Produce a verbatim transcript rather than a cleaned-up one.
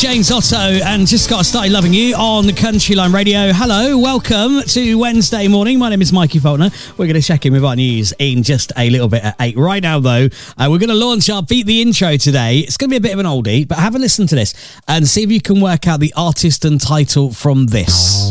James Otto, and just got started loving you on Country Line Radio. Hello, welcome to Wednesday morning. My name is Mikey Faulkner. We're going to check in with our news in just a little bit at eight. Right now, though, uh, we're going to launch our Beat the Intro today. It's going to be a bit of an oldie, but have a listen to this and see if you can work out the artist and title from this.